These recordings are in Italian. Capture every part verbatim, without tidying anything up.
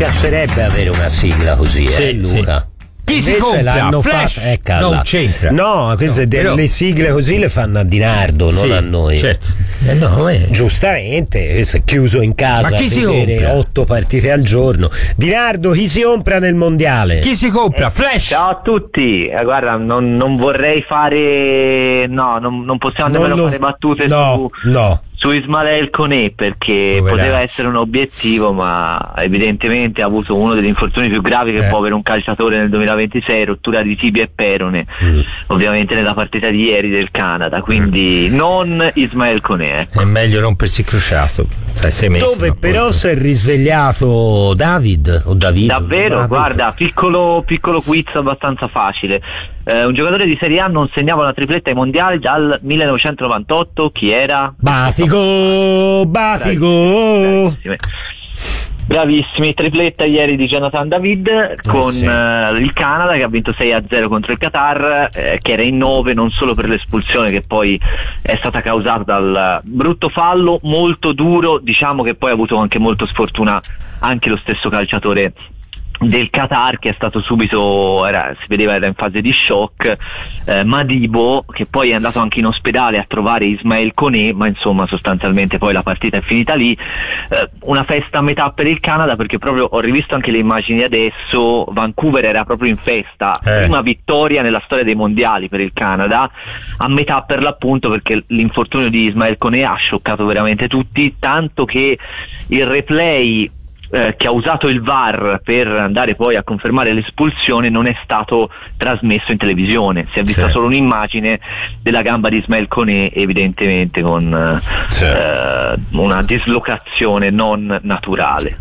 piacerebbe avere una sigla così, sì, eh, Luca? Sì. Chi si compra? L'hanno Flash? Fatta, ecco, non c'entra. No, queste no, delle però... sigle così le fanno a Di Nardo, non sì, a noi. Certo. Eh no, eh. Giustamente, questo è chiuso in casa. Ma chi si vedere compra? otto partite al giorno. Di Nardo, chi si compra nel mondiale? Chi si compra? Flash? Ciao a tutti. Eh, guarda, non, non vorrei fare. No, non, non possiamo Non nemmeno lo... fare battute no, su. No. Su Ismael Koné, perché Poveraccio. poteva essere un obiettivo, ma evidentemente ha avuto uno degli infortuni più gravi che eh. può avere un calciatore nel duemilaventisei, rottura di tibia e perone, mm. ovviamente nella partita di ieri del Canada, quindi mm. non Ismael Koné. Ecco. È meglio rompersi il crociato. Sai, sei messo, Dove però poi... si è risvegliato David o David? Davvero, David. guarda, piccolo, piccolo quiz abbastanza facile. Eh, un giocatore di Serie A non segnava una tripletta ai mondiali dal millenovecentonovantotto, chi era? Basico, Basico. Bravissimi. Bravissimi, tripletta ieri di Jonathan David con eh sì. uh, il Canada che ha vinto sei a zero contro il Qatar, eh, che era in nove non solo per l'espulsione che poi è stata causata dal brutto fallo molto duro, diciamo che poi ha avuto anche molto sfortuna anche lo stesso calciatore del Qatar, che è stato subito, era, si vedeva era in fase di shock, eh, Madibo, che poi è andato anche in ospedale a trovare Ismael Koné, ma insomma sostanzialmente poi la partita è finita lì. Eh, una festa a metà per il Canada, perché proprio ho rivisto anche le immagini adesso, Vancouver era proprio in festa, eh. prima vittoria nella storia dei mondiali per il Canada, a metà per l'appunto perché l'infortunio di Ismael Koné ha scioccato veramente tutti, tanto che il replay Eh, che ha usato il V A R per andare poi a confermare l'espulsione non è stato trasmesso in televisione, si è vista sì. solo un'immagine della gamba di Ismael Koné, evidentemente con sì. eh, una dislocazione non naturale.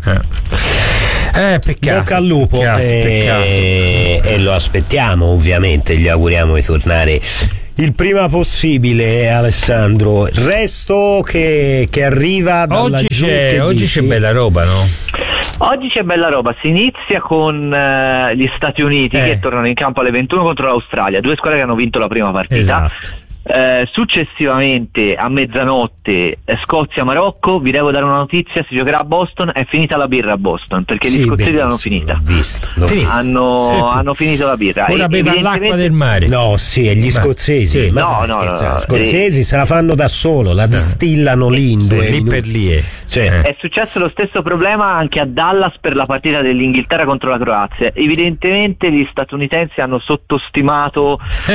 Eh, peccato. Bocca al lupo. Peccato, e... peccato. e lo aspettiamo, ovviamente, gli auguriamo di tornare il prima possibile, Alessandro. Il resto che, che arriva dalla oggi giù, c'è, che oggi dici? c'è bella roba, no? Oggi c'è bella roba, si inizia con uh, gli Stati Uniti eh. che tornano in campo alle ventuno contro l'Australia, due squadre che hanno vinto la prima partita. Esatto. Eh, successivamente a mezzanotte eh, Scozia-Marocco, vi devo dare una notizia, si giocherà a Boston, è finita la birra a Boston perché Sì, gli scozzesi l'hanno benissimo, finita. l'ho visto, l'ho Finito. Hanno, Sì. hanno finito la birra. Ora E- beva l'acqua evidentemente- del mare. No, sì, e gli Ma- scozzesi, sì. ma No, stai no, scherzando? no, Gli scozzesi se la fanno da solo, la Sì. distillano lì in Sì, due lì minuti. per lì è. Sì. Eh. È successo lo stesso problema anche a Dallas per la partita dell'Inghilterra contro la Croazia. Evidentemente gli statunitensi hanno sottostimato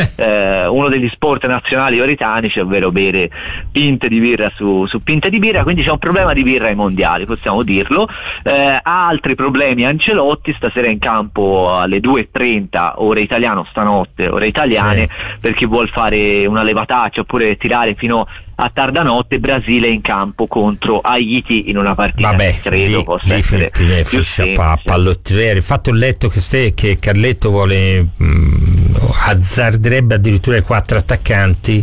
eh, uno degli sport nazionali britannici, ovvero bere pinte di birra su, su pinte di birra, quindi c'è un problema di birra ai mondiali, possiamo dirlo. Eh, ha altri problemi Ancelotti, stasera in campo alle due e trenta ore italiano, stanotte ore italiane, Sì. per chi vuol fare una levataccia oppure tirare fino a tarda notte. Brasile in campo contro Haiti in una partita Vabbè, che credo lì, possa lì essere fi- fi- più finisce a semplice. pa- pallottiere. Infatti ho letto che, ste, che Carletto vuole mh, azzarderebbe addirittura i quattro attaccanti.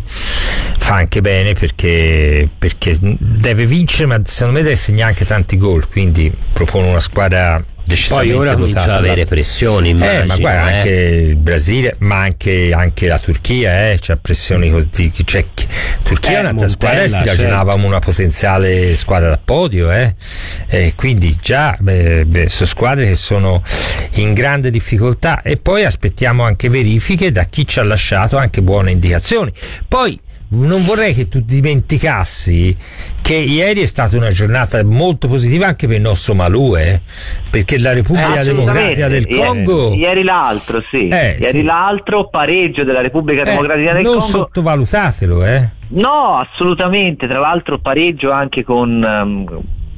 Fa anche bene perché, perché deve vincere, ma secondo me deve segnare anche tanti gol, quindi propone una squadra Poi decisamente ora comincia dotata ad avere da- pressioni, immagino. Eh, ma guarda, eh. anche il Brasile, ma anche, anche la Turchia, eh, c'ha pressioni così. Cioè, Turchia Eh, è un'altra Montella, squadra e si certo. ragionavamo una potenziale squadra da podio, eh. Eh, quindi già beh, beh, sono squadre che sono in grande difficoltà, e poi aspettiamo anche verifiche da chi ci ha lasciato anche buone indicazioni. Poi non vorrei che tu dimenticassi che ieri è stata una giornata molto positiva anche per il nostro Malù, eh? Perché la Repubblica Eh, Democratica del Ieri- Congo ieri l'altro sì Eh, ieri sì. l'altro pareggio della Repubblica eh, Democratica del non Congo. sottovalutatelo, eh? No, assolutamente, tra l'altro pareggio anche con um,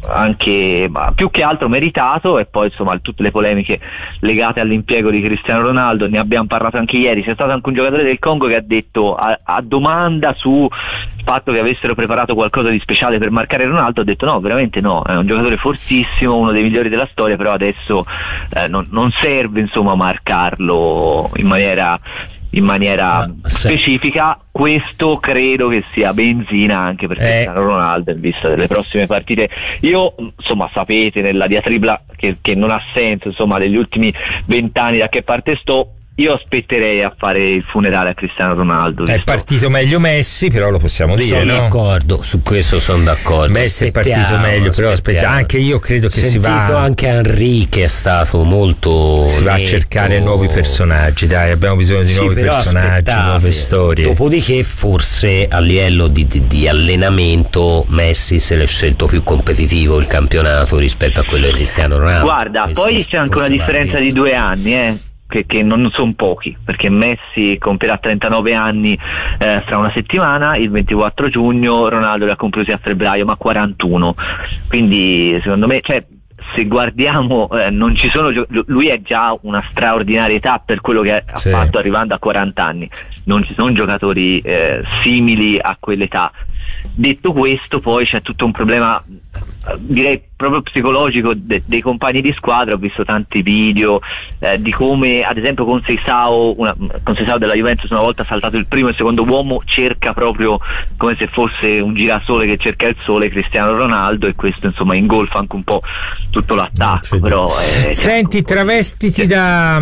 anche ma più che altro meritato, e poi insomma tutte le polemiche legate all'impiego di Cristiano Ronaldo, ne abbiamo parlato anche ieri. C'è stato anche un giocatore del Congo che ha detto a, a domanda sul fatto che avessero preparato qualcosa di speciale per marcare Ronaldo, ha detto no, veramente no, è un giocatore fortissimo, uno dei migliori della storia, però adesso eh, non, non serve insomma marcarlo in maniera in maniera Ah, sì. specifica. Questo credo che sia benzina anche per Eh. Cristiano Ronaldo in vista delle prossime partite. Io insomma sapete nella diatriba che, che non ha senso insomma degli ultimi vent'anni da che parte sto, io aspetterei a fare il funerale a Cristiano Ronaldo. È partito meglio Messi, però lo possiamo dire, sono no? d'accordo, su questo sono d'accordo. Messi è partito meglio, però aspetta, anche io credo che si va. Sentito anche Henry che è stato molto si va netto. a cercare nuovi personaggi, dai, abbiamo bisogno di sì, nuovi personaggi, aspettate. nuove storie. Dopodiché forse a livello di, di, di allenamento Messi se l'è scelto più competitivo il campionato rispetto a quello di Cristiano Ronaldo. Guarda, questo poi c'è anche una differenza di due anni, eh. Che, che non sono pochi, perché Messi compierà trentanove anni eh, fra una settimana, il ventiquattro giugno, Ronaldo li ha conclusi a febbraio, ma quarantuno, quindi secondo me, cioè, se guardiamo eh, non ci sono gio- lui è già una straordinaria età per quello che ha sì. fatto arrivando a quaranta anni, non ci sono giocatori eh, simili a quell'età. Detto questo, poi c'è tutto un problema direi proprio psicologico de- dei compagni di squadra. Ho visto tanti video eh, di come ad esempio con Seisao una, con Seisao della Juventus una volta saltato il primo e il secondo uomo cerca proprio come se fosse un girasole che cerca il sole Cristiano Ronaldo, e questo insomma ingolfa anche un po' tutto l'attacco. Però è, senti, travestiti sì. da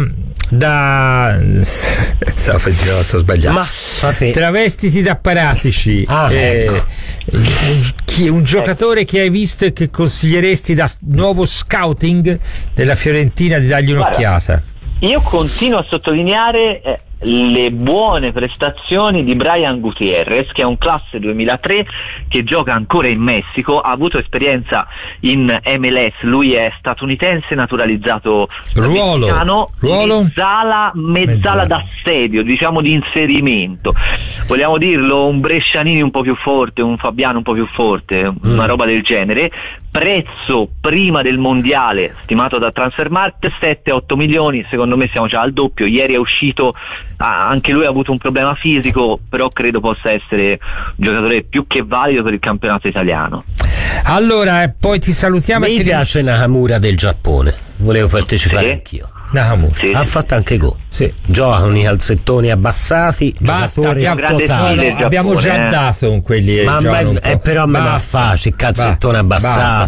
da stavo facendo sto sbagliato ma fate... travestiti da Paratici, ah, eh, ecco. chi, un giocatore ecco. che hai visto e che consiglieresti da nuovo scouting della Fiorentina di dargli un'occhiata? Guarda, io continuo a sottolineare eh, le buone prestazioni di Brian Gutierrez, che è un classe duemilatré che gioca ancora in Messico, ha avuto esperienza in M L S, lui è statunitense naturalizzato ruolo, messicano, ruolo? mezzala, mezzala, mezzala d'assedio, diciamo di inserimento, vogliamo dirlo, un Brescianini un po' più forte, un Fabiano un po' più forte, mm. una roba del genere. Prezzo prima del mondiale stimato da Transfermarkt sette otto milioni, secondo me siamo già al doppio. Ieri è uscito, ah, anche lui ha avuto un problema fisico, però credo possa essere un giocatore più che valido per il campionato italiano. Allora, poi ti salutiamo. Mi piace ti... Nakamura del Giappone, volevo partecipare sì. anch'io. Nakamura sì. ha fatto anche gol, sì. gioca con i calzettoni abbassati, basta, abbiamo, totale. No, no, abbiamo già dato con quelli ma ma è però me la facile, calzettone abbassato,